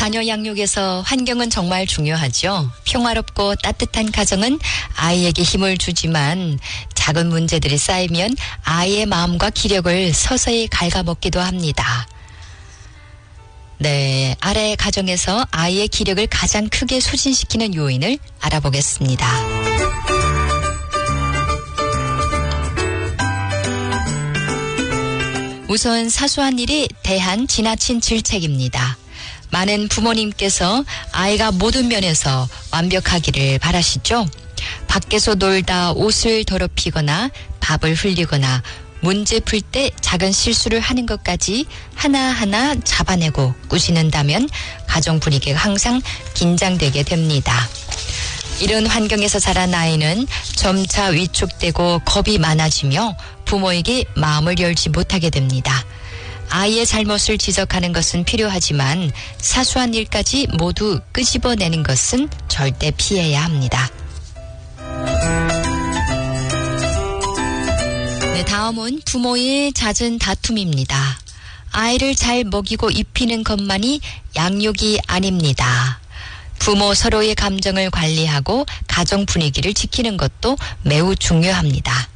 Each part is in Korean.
자녀 양육에서 환경은 정말 중요하죠. 평화롭고 따뜻한 가정은 아이에게 힘을 주지만 작은 문제들이 쌓이면 아이의 마음과 기력을 서서히 갉아먹기도 합니다. 네, 아래 가정에서 아이의 기력을 가장 크게 소진시키는 요인을 알아보겠습니다. 우선 사소한 일이 대한 지나친 질책입니다. 많은 부모님께서 아이가 모든 면에서 완벽하기를 바라시죠. 밖에서 놀다 옷을 더럽히거나 밥을 흘리거나 문제 풀 때 작은 실수를 하는 것까지 하나하나 잡아내고 꾸짖는다면 가정 분위기가 항상 긴장되게 됩니다. 이런 환경에서 자란 아이는 점차 위축되고 겁이 많아지며 부모에게 마음을 열지 못하게 됩니다. 아이의 잘못을 지적하는 것은 필요하지만 사소한 일까지 모두 끄집어내는 것은 절대 피해야 합니다. 네, 다음은 부모의 잦은 다툼입니다. 아이를 잘 먹이고 입히는 것만이 양육이 아닙니다. 부모 서로의 감정을 관리하고 가정 분위기를 지키는 것도 매우 중요합니다.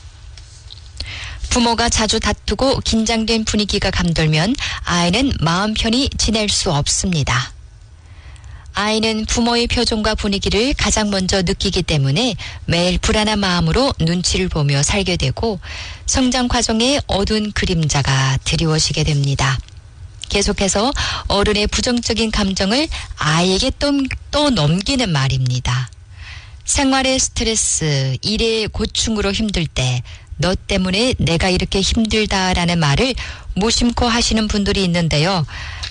부모가 자주 다투고 긴장된 분위기가 감돌면 아이는 마음 편히 지낼 수 없습니다. 아이는 부모의 표정과 분위기를 가장 먼저 느끼기 때문에 매일 불안한 마음으로 눈치를 보며 살게 되고 성장 과정에 어두운 그림자가 드리워지게 됩니다. 계속해서 어른의 부정적인 감정을 아이에게 또 넘기는 말입니다. 생활의 스트레스, 일의 고충으로 힘들 때 너 때문에 내가 이렇게 힘들다라는 말을 무심코 하시는 분들이 있는데요.